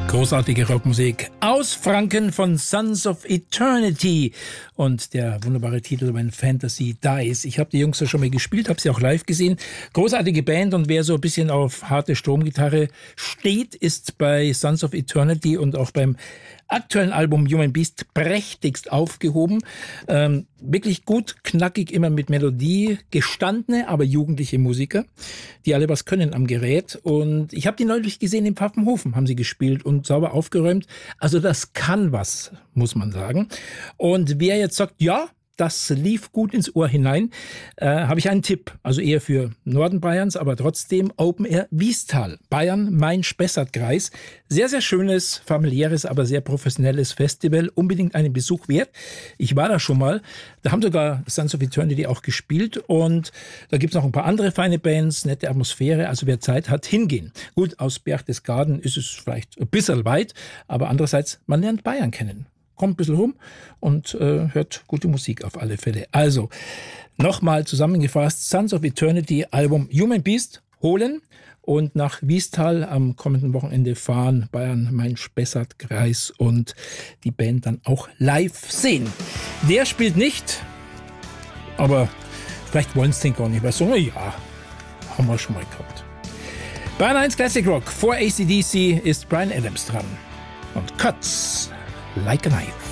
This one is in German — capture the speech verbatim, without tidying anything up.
Großartige Rockmusik aus Franken von Sons of Eternity und der wunderbare Titel When Fantasy Dies. Ich habe die Jungs ja schon mal gespielt, habe sie auch live gesehen. Großartige Band, und wer so ein bisschen auf harte Stromgitarre steht, ist bei Sons of Eternity und auch beim aktuellen Album Human Beast prächtigst aufgehoben. Ähm, wirklich gut, knackig, immer mit Melodie. Gestandene, aber jugendliche Musiker, die alle was können am Gerät. Und ich habe die neulich gesehen in Pfaffenhofen, haben sie gespielt und sauber aufgeräumt. Also das kann was, muss man sagen. Und wer jetzt sagt, ja, das lief gut ins Ohr hinein, äh, habe ich einen Tipp. Also eher für Norden Bayerns, aber trotzdem Open Air Wiestal. Bayern, Main-Spessart-Kreis. Sehr, sehr schönes, familiäres, aber sehr professionelles Festival. Unbedingt einen Besuch wert. Ich war da schon mal. Da haben sogar Sons of Eternity auch gespielt. Und da gibt's noch ein paar andere feine Bands, nette Atmosphäre. Also wer Zeit hat, hingehen. Gut, aus Berchtesgaden ist es vielleicht ein bisschen weit, aber andererseits, man lernt Bayern kennen. Kommt ein bisschen rum und äh, hört gute Musik auf alle Fälle. Also, nochmal zusammengefasst, Sons of Eternity Album Human Beast holen und nach Wiestal am kommenden Wochenende fahren, Bayern, Main-Spessart-Kreis, und die Band dann auch live sehen. Der spielt nicht, aber vielleicht wollen sie den gar nicht, weil so, na ja, haben wir schon mal gehabt. Bayern eins Classic Rock, vor A C D C ist Bryan Adams dran und Cuts Like a Knife.